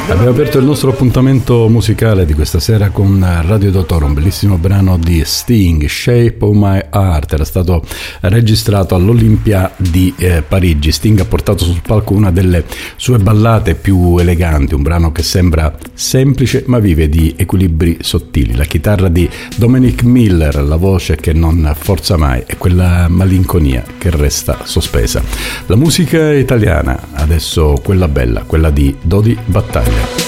Abbiamo aperto il nostro appuntamento musicale di questa sera con Radio Dottore, un bellissimo brano di Sting, Shape of My Heart. Era stato registrato all'Olympia di Parigi. Sting ha portato sul palco una delle sue ballate più eleganti, un brano che sembra semplice ma vive di equilibri sottili. La chitarra di Dominic Miller, la voce che non forza mai, e quella malinconia che resta sospesa. La musica italiana, adesso quella bella, quella di Dodi Battaglia.